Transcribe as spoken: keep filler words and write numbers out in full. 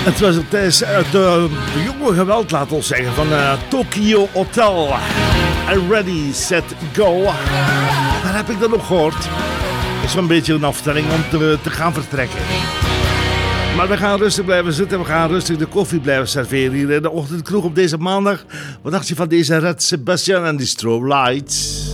Het was tijdens het uh, jonge geweld, laat ons zeggen, van uh, Tokyo Hotel. And ready, set, go. Daar heb ik dat nog gehoord. Dat is wel een beetje een afstelling om te, te gaan vertrekken. Maar we gaan rustig blijven zitten. We gaan rustig de koffie blijven serveren hier in de ochtendkroeg op deze maandag. Wat dacht je van deze Red Sebastian en die Strobe Lights?